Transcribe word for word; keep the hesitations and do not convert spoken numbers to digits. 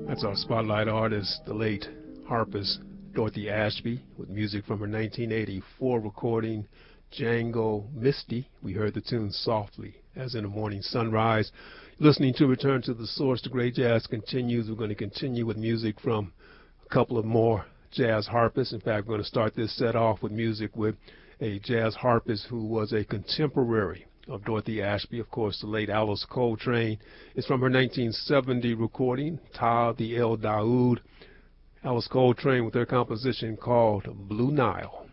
That's our spotlight artist, the late harpist Dorothy Ashby, with music from her nineteen eighty-four recording, Django Misty. We heard the tune Softly as in the Morning Sunrise. Listening to Return to the Source, the great jazz continues. We're going to continue with music from a couple of more jazz harpists. In fact, we're going to start this set off with music with a jazz harpist who was a contemporary of Dorothy Ashby, of course, the late Alice Coltrane. It's from her nineteen seventy recording, Ta the El Daoud. Alice Coltrane with her composition called Blue Nile.